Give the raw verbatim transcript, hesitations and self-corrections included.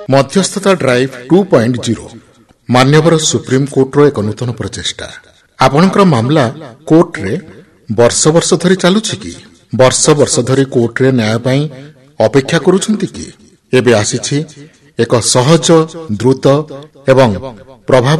ମଧ୍ୟସ୍ଥତା drive two point zero ମାନ୍ୟବର ସୁପ୍ରିମକୋର୍ଟର ଏକ ନୂତନ ପ୍ରଚେଷ୍ଟା। ଆପଣଙ୍କର ମାମଲା କୋର୍ଟରେ ବର୍ଷ ବର୍ଷ ଧରି ଚାଲୁଛି କି? ବର୍ଷ ବର୍ଷ ଧରି କୋର୍ଟରେ ନ୍ୟାୟ ପାଇଁ ଅପେକ୍ଷା କରୁଛନ୍ତି କି? ଏବେ ଆସିଛି ଏକ ସହଜ, ଦ୍ରୁତ ଏବଂ ପ୍ରଭାବ